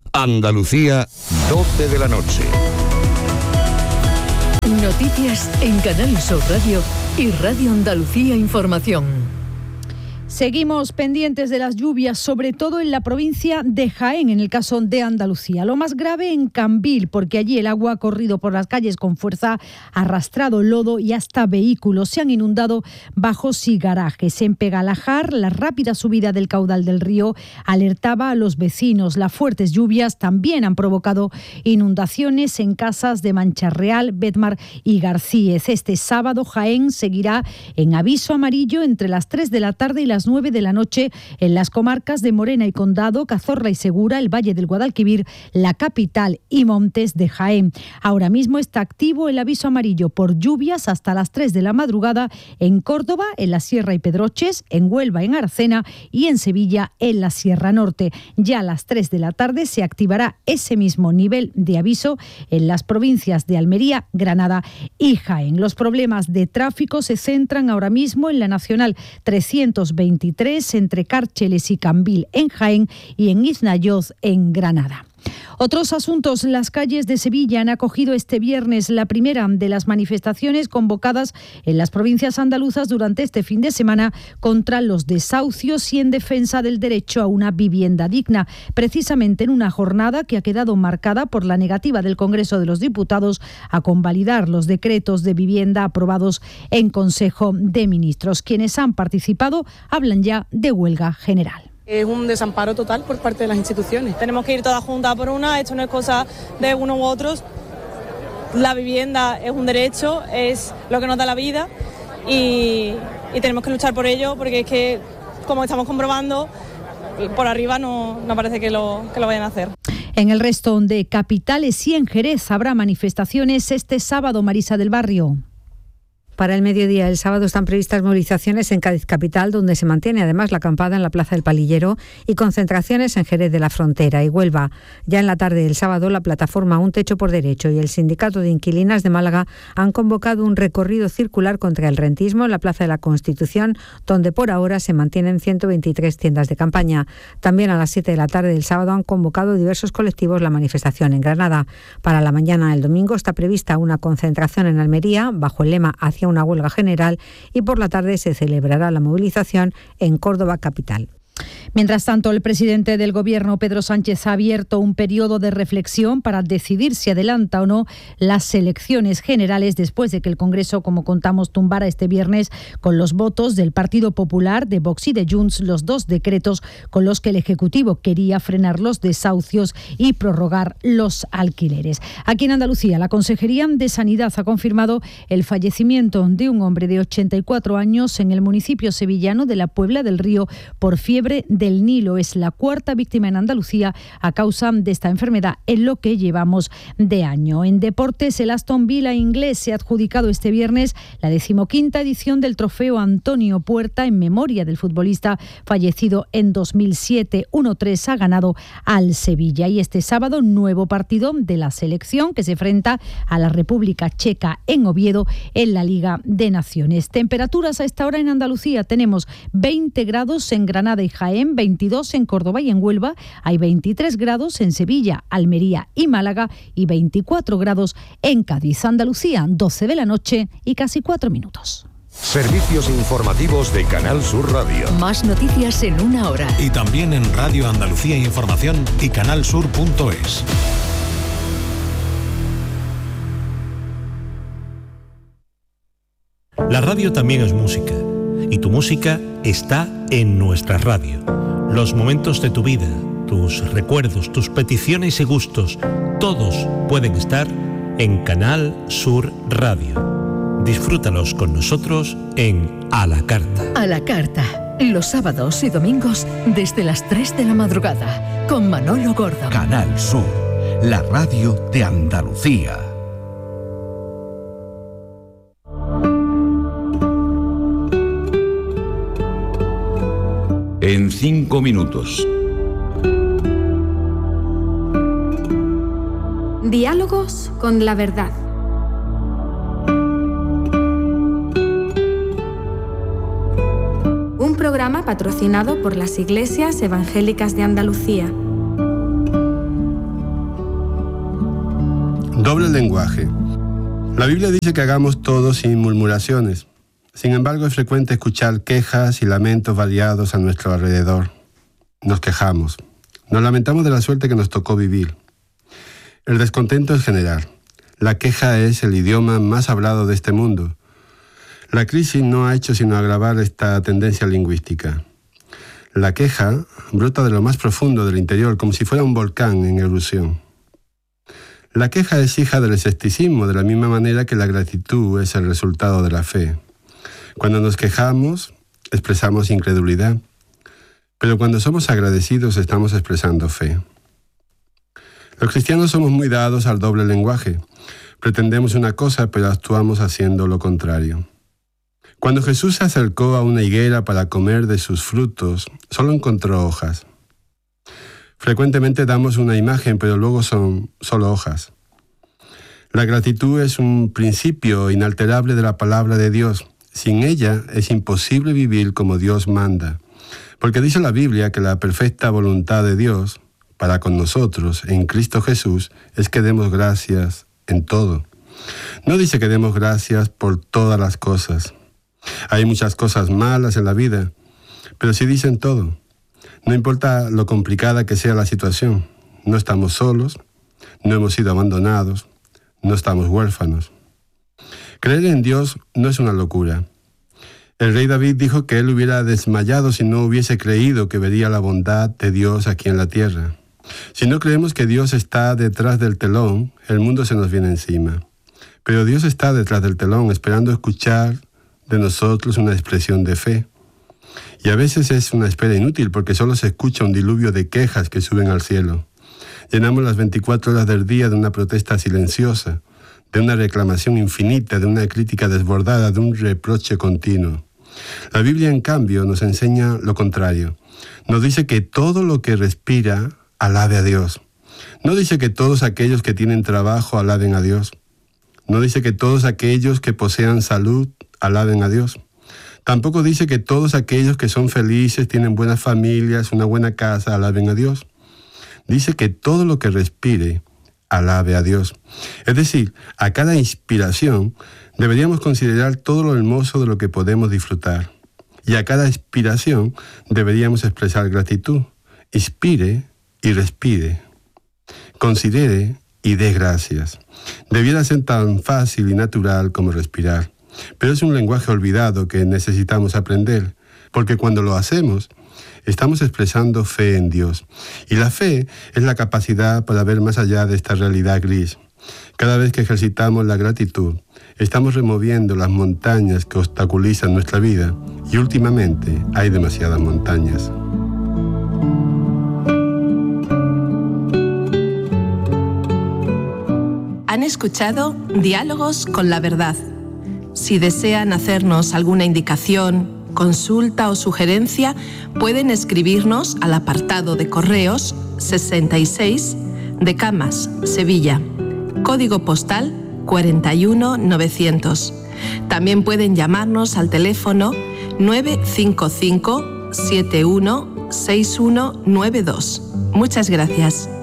Andalucía, 12 de la noche. Noticias en Canal Sur Radio y Radio Andalucía Información. Seguimos pendientes de las lluvias, sobre todo en la provincia de Jaén, en el caso de Andalucía. Lo más grave en Cambil, porque allí el agua ha corrido por las calles con fuerza, ha arrastrado lodo y hasta vehículos. Se han inundado bajos y garajes. En Pegalajar, la rápida subida del caudal del río alertaba a los vecinos. Las fuertes lluvias también han provocado inundaciones en casas de Mancharreal, Bedmar y Garcíez. Este sábado Jaén seguirá en aviso amarillo entre las 3 de la tarde y las 9 de la noche en las comarcas de Morena y Condado, Cazorla y Segura, el Valle del Guadalquivir, la capital y Montes de Jaén. Ahora mismo está activo el aviso amarillo por lluvias hasta las 3 de la madrugada en Córdoba, en la Sierra y Pedroches, en Huelva, en Aracena y en Sevilla, en la Sierra Norte. Ya a las 3 de la tarde se activará ese mismo nivel de aviso en las provincias de Almería, Granada y Jaén. Los problemas de tráfico se centran ahora mismo en la Nacional 323 entre Cárcheles y Cambil en Jaén y en Iznayoz en Granada. Otros asuntos. Las calles de Sevilla han acogido este viernes la primera de las manifestaciones convocadas en las provincias andaluzas durante este fin de semana contra los desahucios y en defensa del derecho a una vivienda digna, precisamente en una jornada que ha quedado marcada por la negativa del Congreso de los Diputados a convalidar los decretos de vivienda aprobados en Consejo de Ministros. Quienes han participado hablan ya de huelga general. Es un desamparo total por parte de las instituciones. Tenemos que ir todas juntas por una, esto no es cosa de uno u otros. La vivienda es un derecho, es lo que nos da la vida y tenemos que luchar por ello porque es que, como estamos comprobando, por arriba no parece que lo vayan a hacer. En el resto de capitales y en Jerez habrá manifestaciones este sábado, Marisa del Barrio. Para el mediodía del sábado están previstas movilizaciones en Cádiz capital, donde se mantiene además la acampada en la Plaza del Palillero, y concentraciones en Jerez de la Frontera y Huelva. Ya en la tarde del sábado, la plataforma Un Techo por Derecho y el Sindicato de Inquilinas de Málaga han convocado un recorrido circular contra el rentismo en la Plaza de la Constitución, donde por ahora se mantienen 123 tiendas de campaña. También a las 7 de la tarde del sábado han convocado diversos colectivos la manifestación en Granada. Para la mañana del domingo está prevista una concentración en Almería, bajo el lema Hacia una huelga general, y por la tarde se celebrará la movilización en Córdoba capital. Mientras tanto, el presidente del Gobierno, Pedro Sánchez, ha abierto un periodo de reflexión para decidir si adelanta o no las elecciones generales después de que el Congreso, como contamos, tumbara este viernes con los votos del Partido Popular, de Vox y de Junts los dos decretos con los que el Ejecutivo quería frenar los desahucios y prorrogar los alquileres. Aquí en Andalucía, la Consejería de Sanidad ha confirmado el fallecimiento de un hombre de 84 años en el municipio sevillano de la Puebla del Río por fiebre del Nilo. Es la cuarta víctima en Andalucía a causa de esta enfermedad en lo que llevamos de año. En deportes, el Aston Villa inglés se ha adjudicado este viernes la 15ª edición del trofeo Antonio Puerta en memoria del futbolista fallecido en 2007. 1-3 ha ganado al Sevilla. Y este sábado, nuevo partido de la selección que se enfrenta a la República Checa en Oviedo en la Liga de Naciones. Temperaturas a esta hora en Andalucía. Tenemos 20 grados en Granada y Jaén, 22 en Córdoba y en Huelva, hay 23 grados en Sevilla, Almería y Málaga y 24 grados en Cádiz. Andalucía, 12 de la noche y casi 4 minutos. Servicios informativos de Canal Sur Radio. Más noticias en una hora. Y también en Radio Andalucía Información y canalsur.es. La radio también es música. Y tu música está en nuestra radio. Los momentos de tu vida, tus recuerdos, tus peticiones y gustos, todos pueden estar en Canal Sur Radio. Disfrútalos con nosotros en A la Carta. A la Carta, los sábados y domingos desde las 3 de la madrugada, con Manolo Gordo. Canal Sur, la radio de Andalucía. En 5 minutos. Diálogos con la verdad. Un programa patrocinado por las Iglesias Evangélicas de Andalucía. Doble lenguaje. La Biblia dice que hagamos todo sin murmuraciones. Sin embargo, es frecuente escuchar quejas y lamentos variados a nuestro alrededor. Nos quejamos. Nos lamentamos de la suerte que nos tocó vivir. El descontento es general. La queja es el idioma más hablado de este mundo. La crisis no ha hecho sino agravar esta tendencia lingüística. La queja brota de lo más profundo del interior, como si fuera un volcán en erupción. La queja es hija del escepticismo, de la misma manera que la gratitud es el resultado de la fe. Cuando nos quejamos, expresamos incredulidad, pero cuando somos agradecidos estamos expresando fe. Los cristianos somos muy dados al doble lenguaje. Pretendemos una cosa, pero actuamos haciendo lo contrario. Cuando Jesús se acercó a una higuera para comer de sus frutos, solo encontró hojas. Frecuentemente damos una imagen, pero luego son solo hojas. La gratitud es un principio inalterable de la palabra de Dios. Sin ella es imposible vivir como Dios manda, porque dice la Biblia que la perfecta voluntad de Dios para con nosotros en Cristo Jesús es que demos gracias en todo. No dice que demos gracias por todas las cosas. Hay muchas cosas malas en la vida, pero sí dicen todo. No importa lo complicada que sea la situación, no estamos solos, no hemos sido abandonados, no estamos huérfanos. Creer en Dios no es una locura. El rey David dijo que él hubiera desmayado si no hubiese creído que vería la bondad de Dios aquí en la tierra. Si no creemos que Dios está detrás del telón, el mundo se nos viene encima. Pero Dios está detrás del telón, esperando escuchar de nosotros una expresión de fe. Y a veces es una espera inútil porque solo se escucha un diluvio de quejas que suben al cielo. Llenamos las 24 horas del día de una protesta silenciosa, de una reclamación infinita, de una crítica desbordada, de un reproche continuo. La Biblia, en cambio, nos enseña lo contrario. Nos dice que todo lo que respira alabe a Dios. No dice que todos aquellos que tienen trabajo alaben a Dios. No dice que todos aquellos que posean salud alaben a Dios. Tampoco dice que todos aquellos que son felices, tienen buenas familias, una buena casa, alaben a Dios. Dice que todo lo que respire alabe a Dios. Es decir, a cada inspiración deberíamos considerar todo lo hermoso de lo que podemos disfrutar. Y a cada expiración deberíamos expresar gratitud. Inspire y respire. Considere y dé gracias. Debiera ser tan fácil y natural como respirar. Pero es un lenguaje olvidado que necesitamos aprender, porque cuando lo hacemos, estamos expresando fe en Dios. Y la fe es la capacidad para ver más allá de esta realidad gris. Cada vez que ejercitamos la gratitud, estamos removiendo las montañas que obstaculizan nuestra vida, y últimamente hay demasiadas montañas. Han escuchado Diálogos con la Verdad. Si desean hacernos alguna indicación, consulta o sugerencia, pueden escribirnos al apartado de correos 66 de Camas, Sevilla, código postal 41900. También pueden llamarnos al teléfono 955 71 6192. Muchas gracias.